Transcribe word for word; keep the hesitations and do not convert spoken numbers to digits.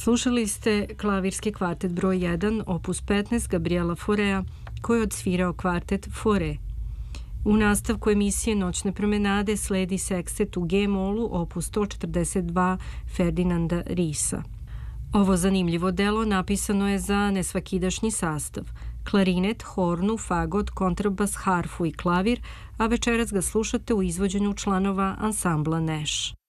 Slušali ste klavirski kvartet broj jedan, opus petnaest Gabriela Faurea, koji je odsvirao kvartet Fauré. U nastavku emisije Noćne promenade sledi sekstet u G-molu, opus sto četrdeset dva Ferdinanda Risa. Ovo zanimljivo delo napisano je za nesvakidašnji sastav: klarinet, hornu, fagot, kontrabas, harfu i klavir, a večeras ga slušate u izvođenju članova ansambla Neš.